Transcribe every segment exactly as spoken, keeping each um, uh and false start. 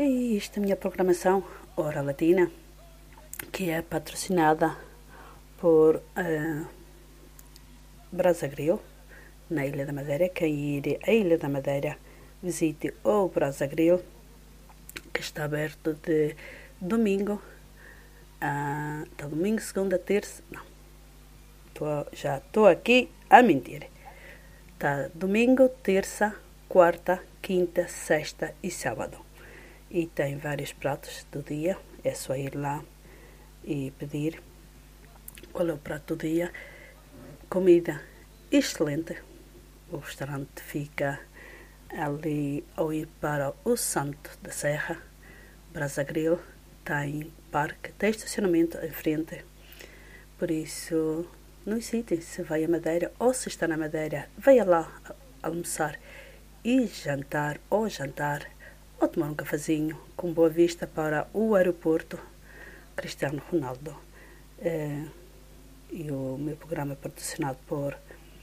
E esta é a minha programação Hora Latina, que é patrocinada por uh, Brasa Grill, na Ilha da Madeira. Quem ir à Ilha da Madeira, visite o Brasa Grill, que está aberto de domingo a uh, domingo, segunda, terça. Não, tô, já estou aqui a mentir. Tá domingo, terça, quarta, quinta, sexta e sábado. E tem vários pratos do dia. É só ir lá e pedir qual é o prato do dia. Comida excelente. O restaurante fica ali ao ir para o Santo da Serra. Brasa Grill tem parque, tem estacionamento em frente. Por isso, não hesitem, se vai à Madeira ou se está na Madeira, venha lá almoçar e jantar ou jantar ou tomar um cafezinho com boa vista para o aeroporto Cristiano Ronaldo. É, e o meu programa é patrocinado por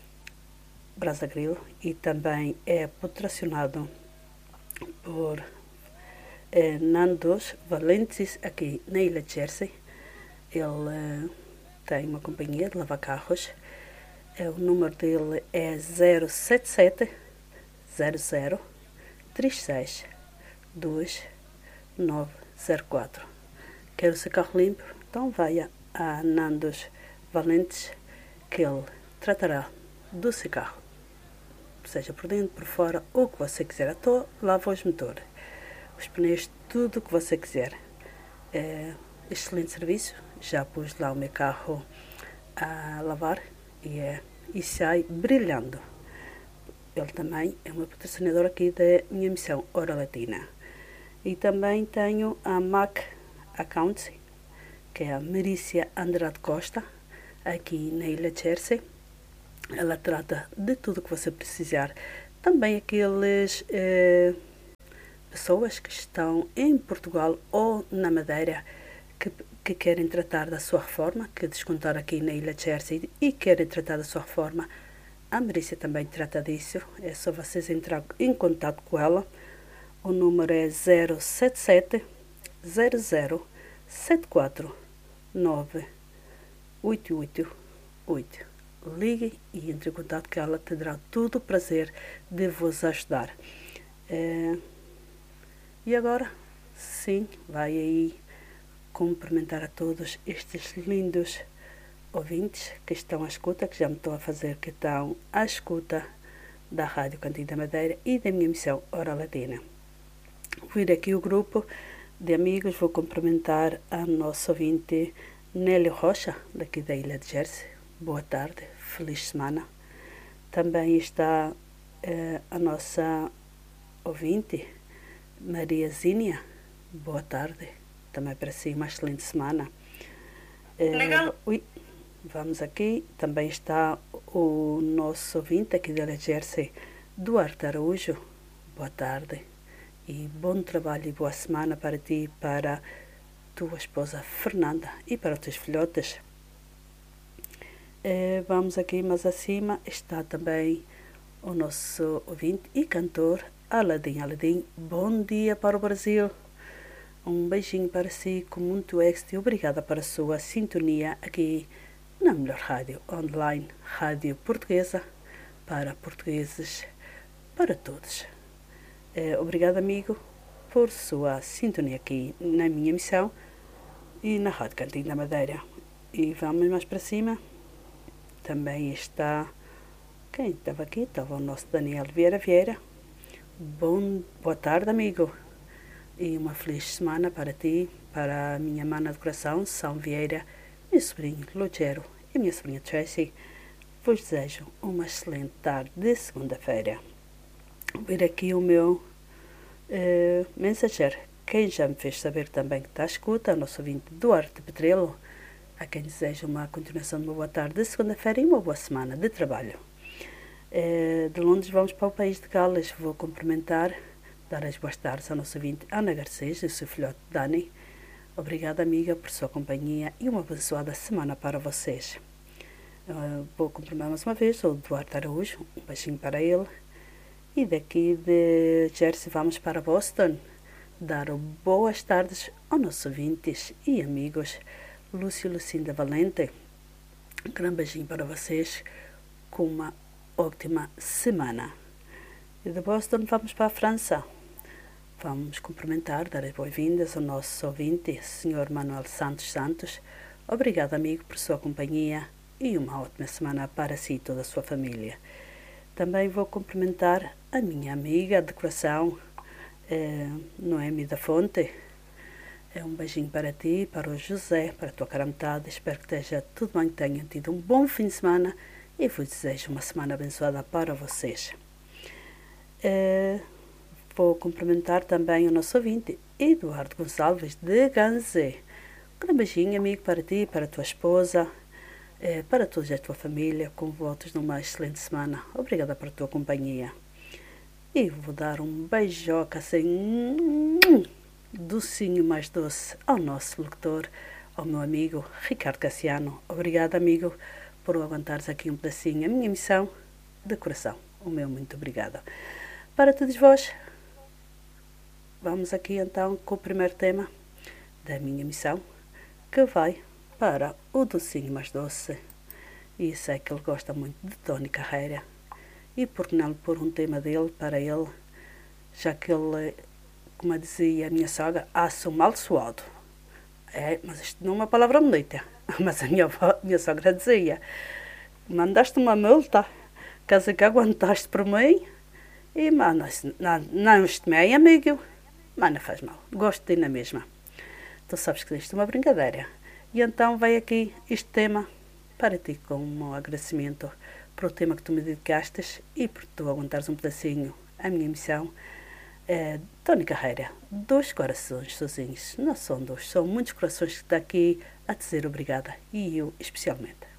Brasa Grill e também é patrocinado por é, Nandos Valentes aqui na Ilha de Jersey. Ele é, tem uma companhia de lavar carros. É, o número dele é zero sete sete zero zero três seis dois nove zero quatro. Quer o seu carro limpo? Então vai a Nandos Valentes, que ele tratará do seu carro, seja por dentro, por fora, o que você quiser. Até lava os motores, os pneus, tudo o que você quiser. É excelente serviço. Já pus lá o meu carro a lavar e, é, e sai brilhando. Ele também é uma patrocinadora aqui da minha missão Hora Latina. E também tenho a Mac Accounts, que é a Marícia Andrade Costa, aqui na Ilha de Jersey. Ela trata de tudo que você precisar. Também aqueles eh, pessoas que estão em Portugal ou na Madeira, que, que querem tratar da sua reforma, que descontar aqui na Ilha de Jersey e querem tratar da sua reforma. A Marícia também trata disso. É só vocês entrar em contato com ela. O número é zero sete sete zero zero sete quatro nove oito oito oito. Ligue e entre em contato, que ela terá todo o prazer de vos ajudar. É, e agora, sim, vai aí cumprimentar a todos estes lindos ouvintes que estão à escuta, que já me estão a fazer que estão à escuta da Rádio Cantinho da Madeira e da minha missão Hora Latina. Vou ir aqui o grupo de amigos, vou cumprimentar a nossa ouvinte Nélio Rocha, daqui da Ilha de Jersey. Boa tarde, feliz semana. Também está eh, a nossa ouvinte Maria Zínia. Boa tarde, também para si uma excelente semana. Eh, Legal. Ui, vamos aqui, também está o nosso ouvinte aqui da Ilha de Jersey, Duarte Araújo. Boa tarde e bom trabalho e boa semana para ti e para tua esposa Fernanda e para os teus filhotes. Eh, vamos aqui mais acima, está também o nosso ouvinte e cantor Aladim. Aladim, bom dia para o Brasil. Um beijinho para si, com muito êxito e obrigada para a sua sintonia aqui na melhor rádio online, Rádio Portuguesa, para portugueses, para todos. Eh, obrigado, amigo, por sua sintonia aqui na minha missão e na Rádio Cantinho da Madeira. E vamos mais para cima. Também está, quem estava aqui? Estava o nosso Daniel Vieira Vieira. Bom, boa tarde, amigo. E uma feliz semana para ti, para a minha mana de coração, São Vieira, meu sobrinho Lugero e minha sobrinha Tracy. Vos desejo uma excelente tarde de segunda-feira. Vou ver aqui o meu uh, mensageiro, quem já me fez saber também que está à escuta, o nosso ouvinte Duarte Petrelo, a quem desejo uma continuação de uma boa tarde de segunda-feira e uma boa semana de trabalho. Uh, de Londres vamos para o país de Gales. Vou cumprimentar, dar as boas tardes ao nosso ouvinte Ana Garcês e o seu filhote Dani. Obrigada, amiga, por sua companhia e uma abençoada semana para vocês. Uh, vou cumprimentar mais uma vez o Duarte Araújo, um beijinho para ele. E daqui de Jersey vamos para Boston, dar boas tardes aos nossos ouvintes e amigos. Lúcio e Lucinda Valente, um grande beijinho para vocês, com uma ótima semana. E de Boston vamos para a França. Vamos cumprimentar, dar as boas-vindas ao nosso ouvinte, senhor Manuel Santos Santos. Obrigado, amigo, por sua companhia e uma ótima semana para si e toda a sua família. Também vou cumprimentar a minha amiga de coração, eh, Noemi da Fonte. É um beijinho para ti, para o José, para a tua cara metade. Espero que esteja tudo bem, que tenham tido um bom fim de semana e vos desejo uma semana abençoada para vocês. Eh, Vou cumprimentar também o nosso ouvinte, Eduardo Gonçalves de Ganze. Um grande beijinho, amigo, para ti, para a tua esposa, eh, para todos a tua família, com votos de uma excelente semana. Obrigada por tua companhia. E vou dar um beijoca assim, docinho mais doce, ao nosso locutor, ao meu amigo Ricardo Cassiano. Obrigada, amigo, por aguentares aqui um pedacinho. A minha missão de coração. O meu muito obrigada. Para todos vós, vamos aqui então com o primeiro tema da minha missão, que vai para o docinho mais doce. E sei que ele gosta muito de Tony Carreira. E por que não pôr um tema dele para ele, já que ele, como dizia a minha sogra, assa um mal suado. É, mas isto não é uma palavra bonita. Mas a minha, avó, minha sogra dizia, mandaste uma multa, caso que aguentaste por mim, e mano, não, não estimei, amigo. Mas não faz mal, gosto de ti na mesma. Tu sabes que isto é uma brincadeira. E então vai aqui este tema para ti, com um agradecimento por o tema que tu me dedicaste e por tu aguentares um pedacinho a minha missão. É, Tony Carreira, dois corações sozinhos, não são dois, são muitos corações que estão aqui a dizer obrigada, e eu especialmente.